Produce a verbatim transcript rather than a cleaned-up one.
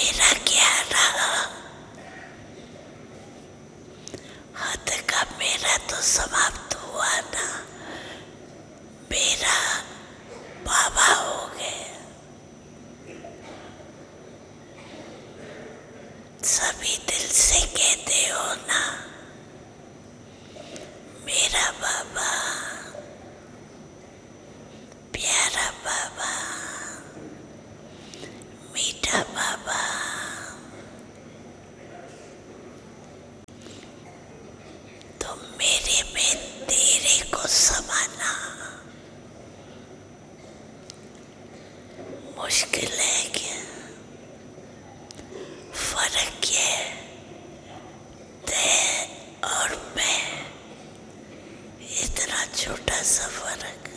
मेरा क्या रहा, हद का मेरा तो समाप्त हुआ ना, मेरा बाबा हो गए। सभी दिल से कहते हो ना, मेरा बाबा, प्यारा बाबा, मीठा बाबा। तो मेरे में तेरे को समाना मुश्किल है क्या? फर्क क्या है ते और मैं, इतना छोटा सा फर्क।